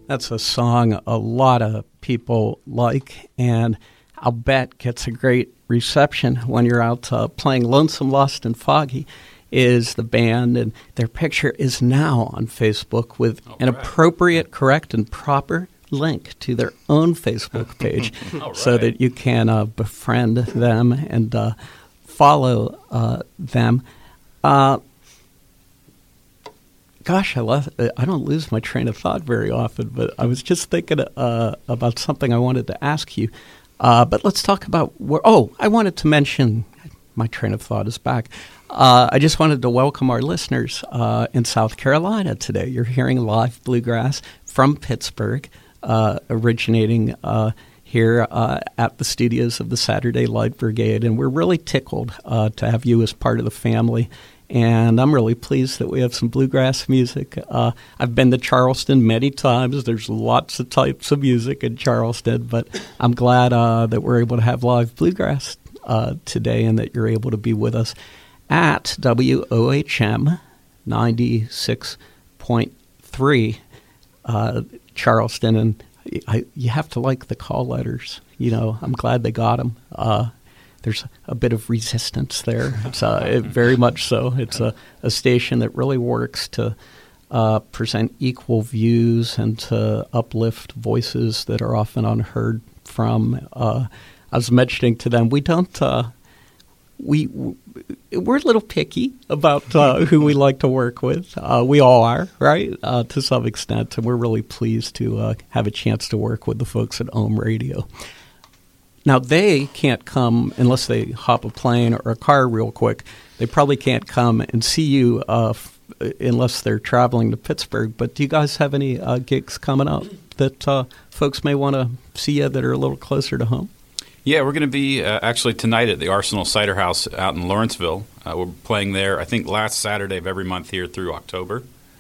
That's a song a lot of people like, and I'll bet gets a great reception when you're out playing. Lonesome, Lost, and Foggy is the band, and their picture is now on Facebook with an appropriate, correct, and proper link to their own Facebook page so that you can befriend them and follow them. Gosh, I don't lose my train of thought very often, but I was just thinking about something I wanted to ask you. But let's talk about I wanted to mention, my train of thought is back. I just wanted to welcome our listeners in South Carolina today. You're hearing live bluegrass from Pittsburgh, originating here at the studios of the Saturday Light Brigade, and we're really tickled to have you as part of the family. And I'm really pleased that we have some bluegrass music. I've been to Charleston many times. There's lots of types of music in Charleston, but I'm glad that we're able to have live bluegrass today and that you're able to be with us at WOHM 96.3 Charleston. And you have to like the call letters. You know, I'm glad they got them. There's a bit of resistance there. It's very much so. It's a station that really works to present equal views and to uplift voices that are often unheard from. I was mentioning to them, we don't. We're a little picky about who we like to work with. We all are, right, to some extent, and we're really pleased to have a chance to work with the folks at Ohm Radio. Now, they can't come unless they hop a plane or a car real quick. They probably can't come and see you unless they're traveling to Pittsburgh. But do you guys have any gigs coming up that folks may want to see you that are a little closer to home? Yeah, we're going to be actually tonight at the Arsenal Cider House out in Lawrenceville. We're playing there, I think, last Saturday of every month here through October.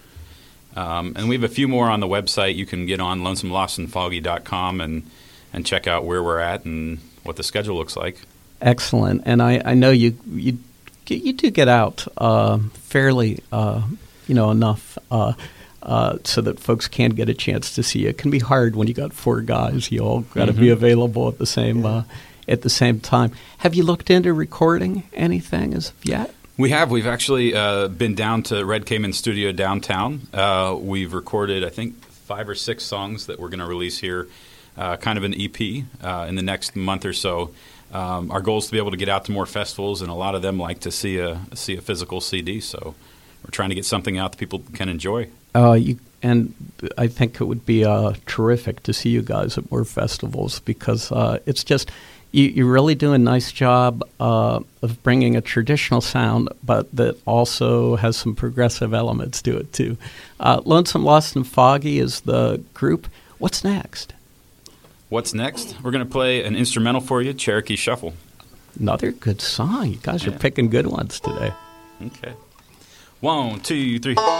And we have a few more on the website. You can get on lonesomelostandfoggy.com and check out where we're at and what the schedule looks like. Excellent. And I know you do get out fairly, enough so that folks can get a chance to see you. It can be hard when you got four guys. You all got to be available at the same time. Have you looked into recording anything as of yet? We have. We've actually been down to Red Cayman Studio downtown. We've recorded, I think, 5 or 6 songs that we're going to release here. Kind of an EP in the next month or so. Our goal is to be able to get out to more festivals, and a lot of them like to see a physical CD. So we're trying to get something out that people can enjoy. And I think it would be terrific to see you guys at more festivals because it's just you really do a nice job of bringing a traditional sound, but that also has some progressive elements to it too. Lonesome, Lost, and Foggy is the group. What's next? What's next? We're going to play an instrumental for you, Cherokee Shuffle. Another good song. You guys are picking good ones today. Okay. 1, 2, 3.